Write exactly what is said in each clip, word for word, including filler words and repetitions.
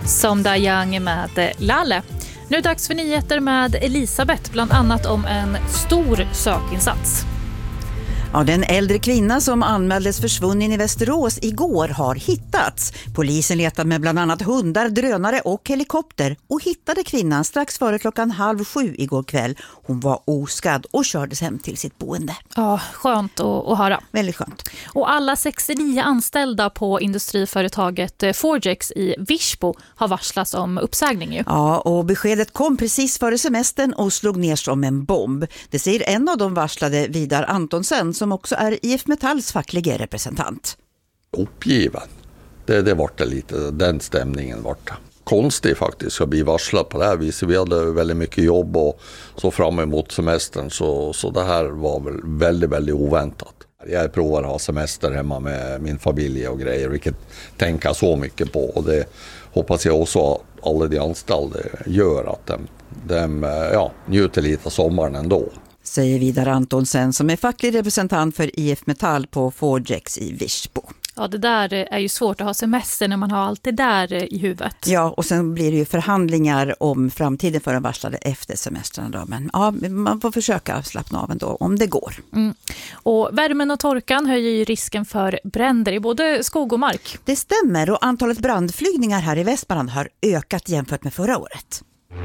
Sonda Young med Lalle. Nu är det dags för nyheter med Elisabeth, bland annat om en stor sökinsats. Ja, den äldre kvinna som anmäldes försvunnen i Västerås igår har hittats. Polisen letar med bland annat hundar, drönare och helikopter och hittade kvinnan strax före klockan halv sju igår kväll. Hon var oskadd och kördes hem till sitt boende. Ja, skönt att, att höra. Väldigt skönt. Och alla sextionio anställda på industriföretaget Forgex i Virsbo har varslats om uppsägning ju. Ja, och beskedet kom precis före semestern och slog ner som en bomb. Det säger en av de varslade, Vidar Antonsen, som också är I F Metalls fackliga representant. Uppgiven. Det, det var det lite, den stämningen var det. Konstigt faktiskt att bli varslad på det här viset. Vi hade väldigt mycket jobb och så fram emot semestern, så, så det här var väl väldigt, väldigt oväntat. Jag provar att ha semester hemma med min familj och grejer, vilket tänker så mycket på, och det hoppas jag också att alla de anställda gör, att de, de ja, njuter lite av sommaren ändå. Säger Vidar Antonsen som är facklig representant för I F Metall på Forgex i Virsbo. Ja, det där är ju svårt att ha semester när man har allt det där i huvudet. Ja, och sen blir det ju förhandlingar om framtiden för den varslade efter semestern då. Men ja, man får försöka slappna av ändå om det går. Mm. Och värmen och torkan höjer ju risken för bränder i både skog och mark. Det stämmer, och antalet brandflygningar här i Västmanland har ökat jämfört med förra året.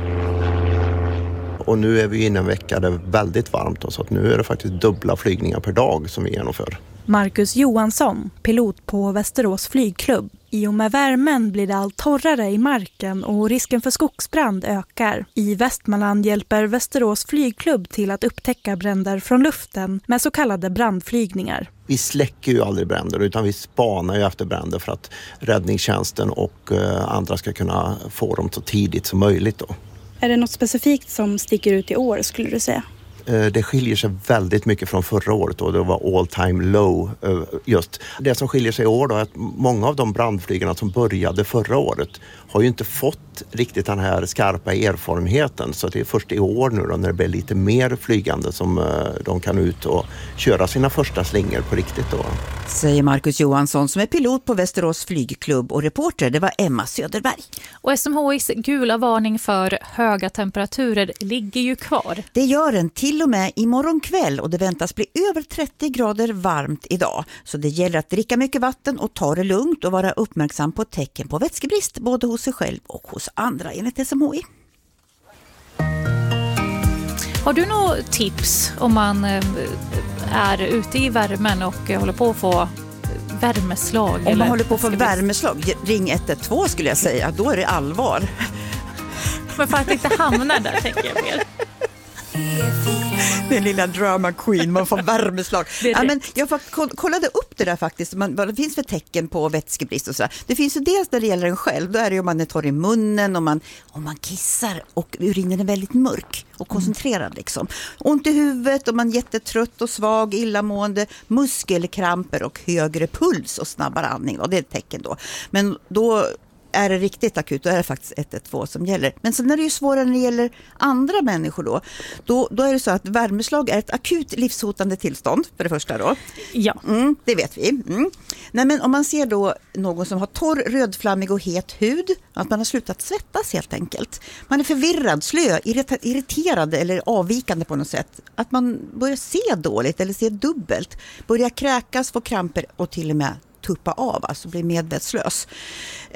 Och nu är vi inne en vecka där det är väldigt varmt, så att nu är det faktiskt dubbla flygningar per dag som vi genomför. Marcus Johansson, pilot på Västerås flygklubb. I och med värmen blir det allt torrare i marken och risken för skogsbrand ökar. I Västmanland hjälper Västerås flygklubb till att upptäcka bränder från luften med så kallade brandflygningar. Vi släcker ju aldrig bränder, utan vi spanar ju efter bränder för att räddningstjänsten och andra ska kunna få dem så tidigt som möjligt då. Är det något specifikt som sticker ut i år, skulle du säga? Det skiljer sig väldigt mycket från förra året, och det var all time low just. Det som skiljer sig i år då är att många av de brandflygarna som började förra året har ju inte fått riktigt den här skarpa erfarenheten, så det är först i år nu då, när det blir lite mer flygande, som de kan ut och köra sina första slingor på riktigt då. Säger Marcus Johansson som är pilot på Västerås flygklubb, och reporter det var Emma Söderberg. Och S M H I:s gula varning för höga temperaturer ligger ju kvar. Det gör den till och med imorgon kväll, och det väntas bli över trettio grader varmt idag. Så det gäller att dricka mycket vatten och ta det lugnt och vara uppmärksam på tecken på vätskebrist både hos sig själv och hos andra, enligt S M H I. Har du några tips om man är ute i värmen och håller på att få värmeslag? Om man eller håller på att få värmeslag, ring ett ett två skulle jag säga, då är det allvar. Men för att inte hamna där, tänker jag mer. Den lilla drama queen, man får värmeslag. Ja, men jag kollade upp det där faktiskt, man, vad det finns för tecken på vätskebrist och så. Det finns ju dels när det gäller en själv, då är det ju om man är torr i munnen, om man, om man kissar och urinen är väldigt mörk och koncentrerad mm. liksom. Ont i huvudet, om man är jättetrött och svag, illamående, muskelkramper och högre puls och snabbare andning. Och det är ett tecken då. Men då är det riktigt akut, då är det faktiskt ett ett två som gäller. Men sen är det ju svårare när det gäller andra människor då. Då, då är det så att värmeslag är ett akut livshotande tillstånd, för det första då. Ja. Mm, det vet vi. Mm. Nej, men om man ser då någon som har torr, rödflammig och het hud, att man har slutat svettas helt enkelt. Man är förvirrad, slö, irrita- irriterad eller avvikande på något sätt. Att man börjar se dåligt eller se dubbelt. Börjar kräkas, få kramper och till och med tuppa av, alltså bli medvetslös.